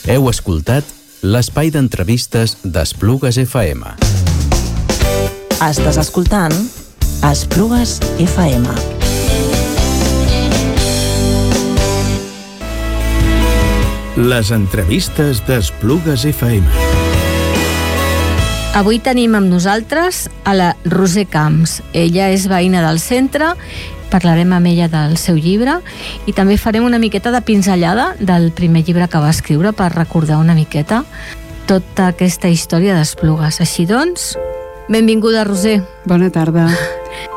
Heu escoltat l'espai d'entrevistes d'Esplugues FM. Estàs escoltant Esplugues FM. Les entrevistes d'Esplugues FM. Avui tenim amb nosaltres a la Roser Camps. Ella és veïna del centre, parlarem amb ella del seu llibre i també farem una miqueta de pinzellada del primer llibre que va escriure per recordar una miqueta tota aquesta història d'Esplugues. Així doncs, benvinguda, Roser. Bona tarda.